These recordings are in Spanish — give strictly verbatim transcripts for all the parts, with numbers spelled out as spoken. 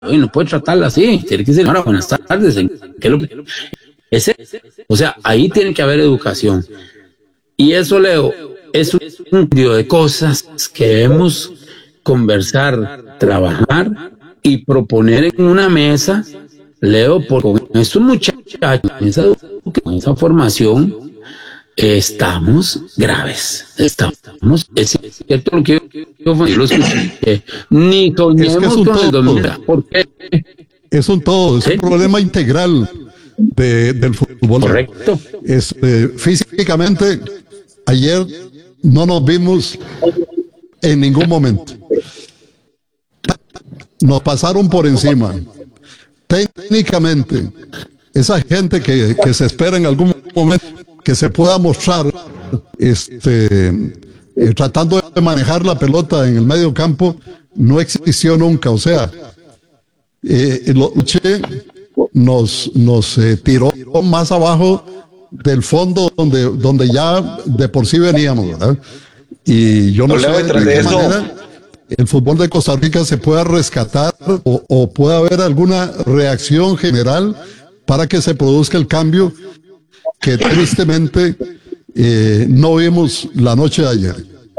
y no puede tratarla así, tiene que decir, ahora buenas tardes, ¿en qué lo que ese? O sea, ahí tiene que haber educación. Y eso, Leo, es un video de cosas que debemos conversar, trabajar y proponer en una mesa, Leo, porque con estos muchachos, con esa, con esa formación, estamos graves. Estamos, es cierto lo que yo, yo lo escuché, ni soñemos es que con todo, el dos mil. ¿Por qué? Es un todo, es ¿sí? un problema integral de, del fútbol. Correcto. Este, físicamente, ayer no nos vimos en ningún momento. Nos pasaron por encima. Técnicamente, esa gente que, que se espera en algún momento que se pueda mostrar este, eh, tratando de manejar la pelota en el medio campo, no existió nunca. O sea, eh, lo, Che nos, nos eh, tiró más abajo del fondo donde, donde ya de por sí veníamos, ¿verdad? Y yo no, no sé de qué manera el fútbol de Costa Rica se pueda rescatar o, o pueda haber alguna reacción general para que se produzca el cambio que tristemente eh, no vimos la noche de ayer.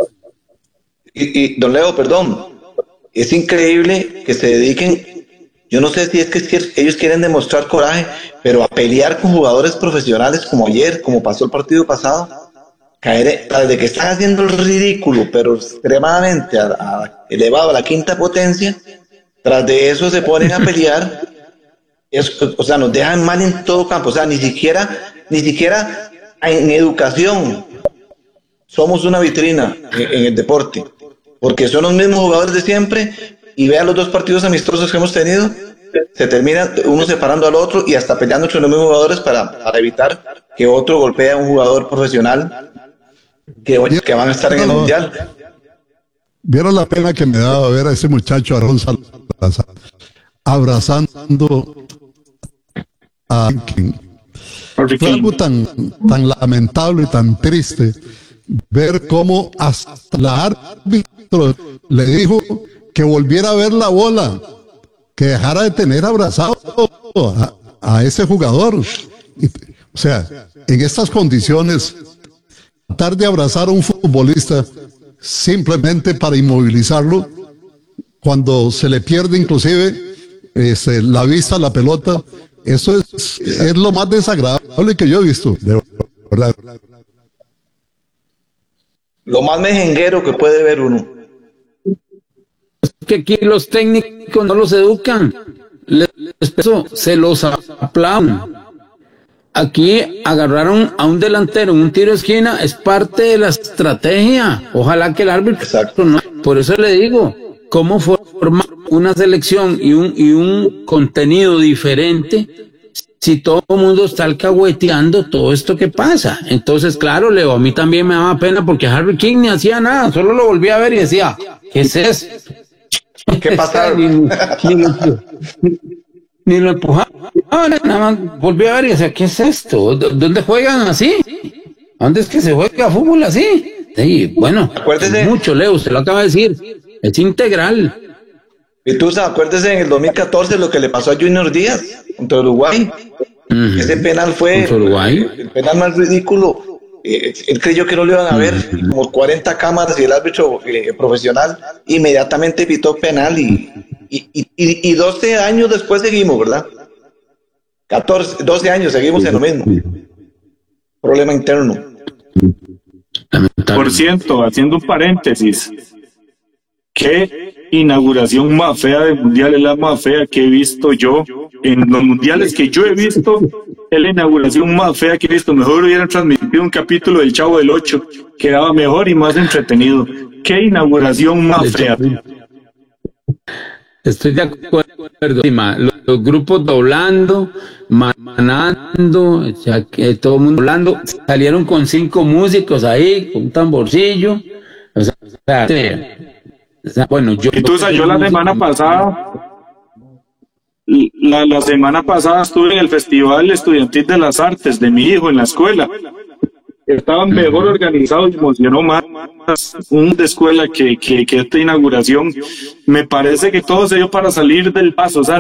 Y, y don Leo, perdón, es increíble que se dediquen, yo no sé si es que ellos quieren demostrar coraje, pero a pelear con jugadores profesionales como ayer, como pasó el partido pasado, caer, desde que están haciendo el ridículo, pero extremadamente a, a, elevado a la quinta potencia, tras de eso se ponen a pelear, es, o sea, nos dejan mal en todo campo, o sea, ni siquiera, ni siquiera en educación somos una vitrina en, en el deporte, porque son los mismos jugadores de siempre, y vean los dos partidos amistosos que hemos tenido, se termina uno separando al otro y hasta peleando entre los mismos jugadores para, para evitar que otro golpee a un jugador profesional que, que van a estar en el mundial. Vieron la pena que me daba ver a ese muchacho Aarón Salazar abrazando a King. Fue algo tan, tan lamentable y tan triste ver cómo hasta la árbitro le dijo que volviera a ver la bola, que dejara de tener abrazado a, a ese jugador. Y, o sea, en estas condiciones, tratar de abrazar a un futbolista simplemente para inmovilizarlo, cuando se le pierde inclusive este, la vista a la pelota, eso es, es lo más desagradable que yo he visto, de verdad. Lo más mejenguero que puede ver uno. Es que aquí los técnicos no los educan, les, se los aplauden. Aquí agarraron a un delantero en un tiro de esquina, es parte de la estrategia. Ojalá que el árbitro Exacto. no. Por eso le digo, cómo formar una selección y un, y un contenido diferente si todo el mundo está alcahueteando todo esto que pasa. Entonces, claro, Leo, a mí también me daba pena porque Harry King ni hacía nada, solo lo volví a ver y decía, ¿qué es eso? ¿Qué pasa? ni, ni, ni, ni lo empujaba, nada más volví a ver y decía, ¿qué es esto? ¿Dónde juegan así? ¿Dónde es que se juega fútbol así? Sí, bueno, acuérdese, mucho, Leo, usted lo acaba de decir, es integral. Y tú, acuérdese en el dos mil catorce lo que le pasó a Junior Díaz contra Uruguay. Uh-huh. Ese penal fue Uruguay. El, el penal más ridículo. Eh, él creyó que no lo iban a ver, uh-huh. como cuarenta cámaras y el árbitro eh, profesional inmediatamente pitó penal y, y, y, y, y doce años después seguimos, ¿verdad? catorce, doce años seguimos en lo mismo. Problema interno. Por cierto, haciendo un paréntesis, ¿qué inauguración más fea del mundial? Es la más fea que he visto yo en los mundiales que yo he visto. Es la inauguración más fea que he visto. Mejor hubieran transmitido un capítulo del Chavo del Ocho, quedaba mejor y más entretenido. ¿Qué inauguración más fea? Estoy de acuerdo. Los, los grupos doblando, manando, ya que todo el mundo doblando, salieron con cinco músicos ahí, con un tamborcillo. O sea, o sea bueno, yo. Y tú, yo la semana pasada, la, la semana pasada estuve en el Festival Estudiantil de las Artes de mi hijo en la escuela. Estaban mejor organizados y emocionó más un de escuela que, que, que esta inauguración. Me parece que todo se dio para salir del paso, o sea,